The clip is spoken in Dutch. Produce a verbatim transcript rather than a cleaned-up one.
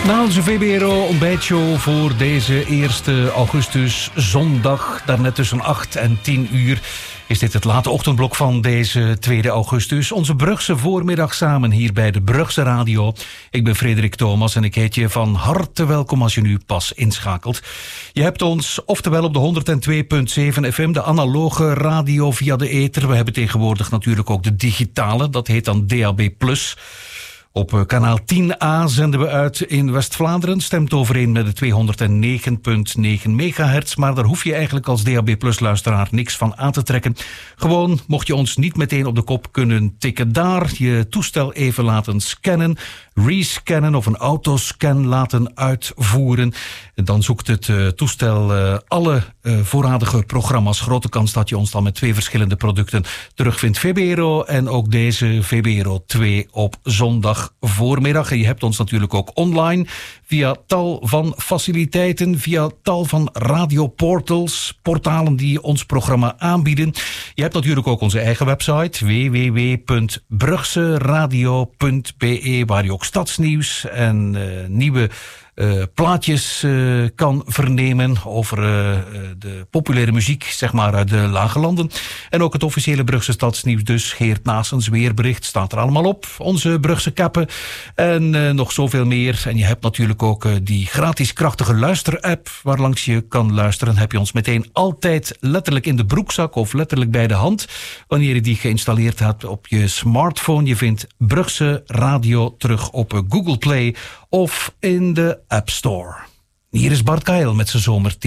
Na onze V B R O ontbijtshow voor deze eerste augustus zondag, daarnet tussen acht en tien uur, is dit het late ochtendblok van deze tweede augustus. Onze Brugse voormiddag samen hier bij de Brugse Radio. Ik ben Frederik Thomas en ik heet je van harte welkom als je nu pas inschakelt. Je hebt ons oftewel op de honderdtwee komma zeven F M, de analoge radio via de ether. We hebben tegenwoordig natuurlijk ook de digitale, dat heet dan D A B plus. Op kanaal tien A zenden we uit in West-Vlaanderen. Stemt overeen met de tweehonderdnegen komma negen megahertz. Maar daar hoef je eigenlijk als D A B plus luisteraar niks van aan te trekken. Gewoon, mocht je ons niet meteen op de kop kunnen tikken daar, je toestel even laten scannen, rescannen of een autoscan laten uitvoeren. En dan zoekt het uh, toestel uh, alle uh, voorradige programma's. Grote kans dat je ons dan met twee verschillende producten terugvindt. V B R O en ook deze V B R O twee op zondag voormiddag. En je hebt ons natuurlijk ook online via tal van faciliteiten, via tal van radioportals, portalen die ons programma aanbieden. Je hebt natuurlijk ook onze eigen website w w w punt brugseradio punt b e, waar je ook stadsnieuws en uh, nieuwe Uh, plaatjes uh, kan vernemen over uh, de populaire muziek, zeg maar, uit de lage landen. En ook het officiële Brugse stadsnieuws, dus Geert Naessens weerbericht, staat er allemaal op. Onze Brugse kappen en uh, nog zoveel meer. En je hebt natuurlijk ook uh, die gratis krachtige luisterapp, waar langs je kan luisteren. Heb je ons meteen altijd letterlijk in de broekzak of letterlijk bij de hand, wanneer je die geïnstalleerd hebt op je smartphone. Je vindt Brugse Radio terug op Google Play of in de App Store. Hier is Bart Kael met zijn zomerteam.